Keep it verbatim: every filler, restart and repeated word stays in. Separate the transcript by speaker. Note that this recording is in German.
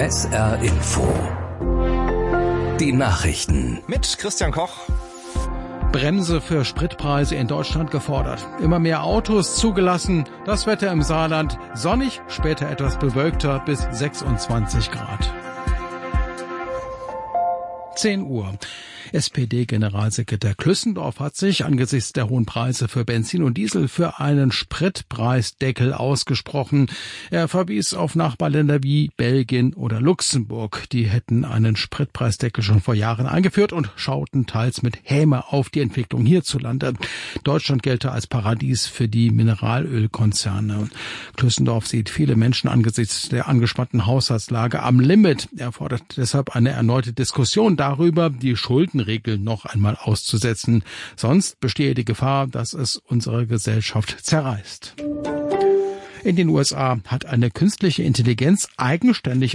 Speaker 1: S R Info. Die Nachrichten.
Speaker 2: Mit Christian Koch.
Speaker 3: Bremse für Spritpreise in Deutschland gefordert. Immer mehr Autos zugelassen. Das Wetter im Saarland sonnig, später etwas bewölkter bis sechsundzwanzig Grad. zehn Uhr. S P D-Generalsekretär Klüssendorf hat sich angesichts der hohen Preise für Benzin und Diesel für einen Spritpreisdeckel ausgesprochen. Er verwies auf Nachbarländer wie Belgien oder Luxemburg. Die hätten einen Spritpreisdeckel schon vor Jahren eingeführt und schauten teils mit Häme auf die Entwicklung hierzulande. Deutschland gelte als Paradies für die Mineralölkonzerne. Klüssendorf sieht viele Menschen angesichts der angespannten Haushaltslage am Limit. Er fordert deshalb eine erneute Diskussion darüber, die Schulden Regeln noch einmal auszusetzen. Sonst bestehe die Gefahr, dass es unsere Gesellschaft zerreißt. In den U S A hat eine künstliche Intelligenz eigenständig